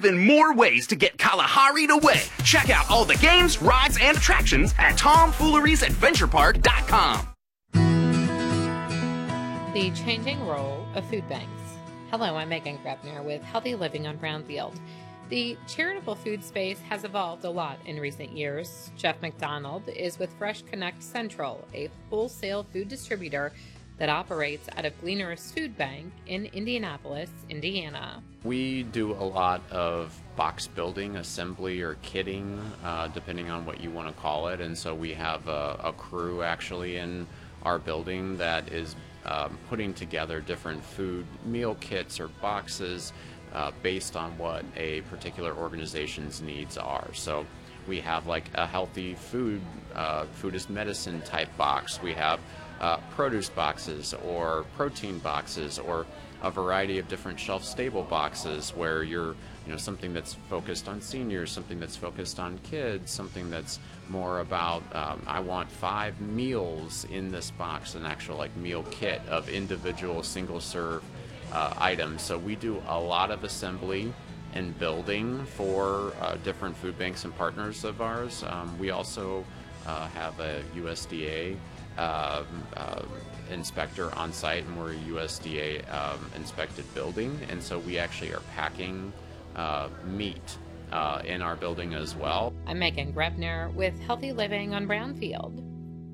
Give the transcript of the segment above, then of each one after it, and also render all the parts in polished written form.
even more ways to get Kalahari'd away. Check out all the games, rides, and attractions at TomFoolerie'sAdventurePark.com. The changing role of food banks. Hello, I'm Megan Grebner with Healthy Living on Brownfield. The charitable food space has evolved a lot in recent years. Jeff McDonald is with Fresh Connect Central, a wholesale food distributor that operates out of Gleaner's Food Bank in Indianapolis, Indiana. We do a lot of box building, assembly, or kitting, depending on what you want to call it. And so we have a crew actually in our building that is putting together different food meal kits or boxes based on what a particular organization's needs are. So we have like a healthy food is medicine type box. We have produce boxes or protein boxes, or a variety of different shelf-stable boxes where you're, something that's focused on seniors, something that's focused on kids, something that's more about, I want 5 meals in this box, an actual like meal kit of individual single-serve items. So we do a lot of assembly and building for different food banks and partners of ours. We also have a USDA inspector on site, and we're a USDA inspected building, and so we actually are packing meat in our building as well. I'm Megan Grebner with Healthy Living on Brownfield.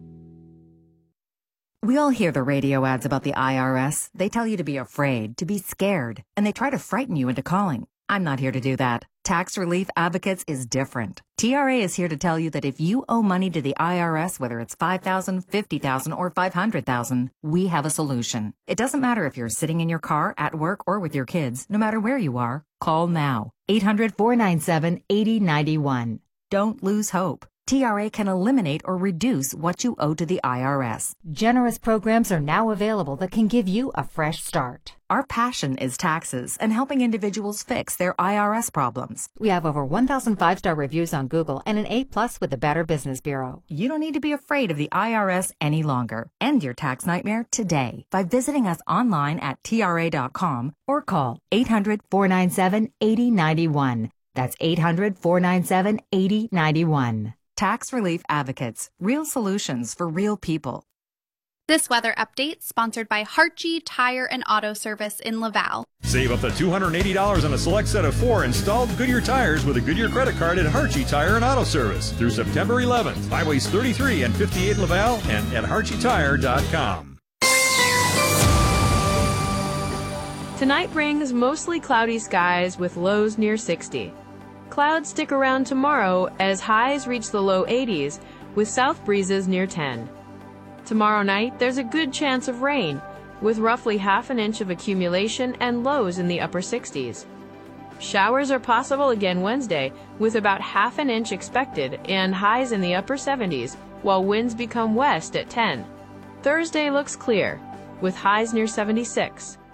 We all hear the radio ads about the IRS. They tell you to be afraid, to be scared, and they try to frighten you into calling. I'm not here to do that. Tax Relief Advocates is different. TRA is here to tell you that if you owe money to the IRS, whether it's $5,000, $50,000, or $500,000, we have a solution. It doesn't matter if you're sitting in your car, at work, or with your kids. No matter where you are, call now. 800-497-8091. Don't lose hope. TRA can eliminate or reduce what you owe to the IRS. Generous programs are now available that can give you a fresh start. Our passion is taxes and helping individuals fix their IRS problems. We have over 1,000 5-star reviews on Google and an A+ with the Better Business Bureau. You don't need to be afraid of the IRS any longer. End your tax nightmare today by visiting us online at TRA.com or call 800-497-8091. That's 800-497-8091. Tax Relief Advocates, real solutions for real people. This weather update sponsored by Hartje Tire and Auto Service in Laval. Save up to $280 on a select set of 4 installed Goodyear tires with a Goodyear credit card at Hartje Tire and Auto Service through September 11th. Highways 33 and 58 in Laval and at HartjeTire.com. Tonight brings mostly cloudy skies with lows near 60. Clouds stick around tomorrow as highs reach the low 80s with south breezes near 10. Tomorrow night, there's a good chance of rain with roughly half an inch of accumulation and lows in the upper 60s. Showers are possible again Wednesday with about half an inch expected and highs in the upper 70s while winds become west at 10. Thursday looks clear with highs near 76.